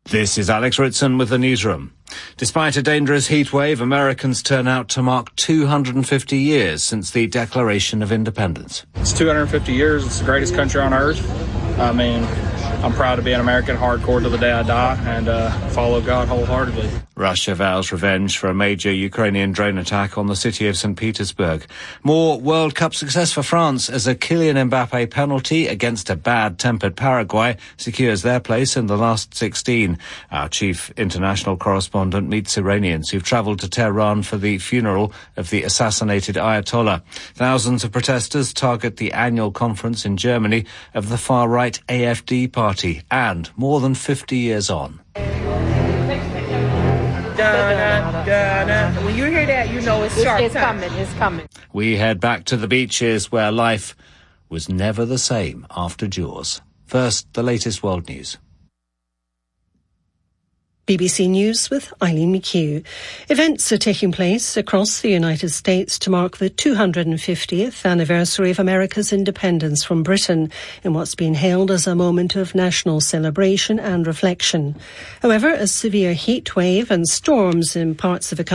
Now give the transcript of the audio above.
This is Alex Ritson with the newsroom. Despite a dangerous heat wave, Americans turn out to mark 250 years since the Declaration of Independence. It's 250 years. It's the greatest country on earth. I mean, I'm proud to be an American, hardcore to the day I die, and follow God wholeheartedly. Russia vows revenge for a major Ukrainian drone attack on the city of St. Petersburg. More World Cup success for France as a Kylian Mbappe penalty against a bad-tempered Paraguay secures their place in the last 16. Our chief international correspondent meets Iranians who've travelled to Tehran for the funeral of the assassinated Ayatollah. Thousands of protesters target the annual conference in Germany of the far-right AfD party, and more than 50 years on. When you hear that, you know it's sharp time. It's coming. We head back to the beaches where life was never the same after Jaws. First, the latest world news. BBC News with Eileen McHugh. Events are taking place across the United States to mark the 250th anniversary of America's independence from Britain in what's been hailed as a moment of national celebration and reflection. However, a severe heat wave and storms in parts of the country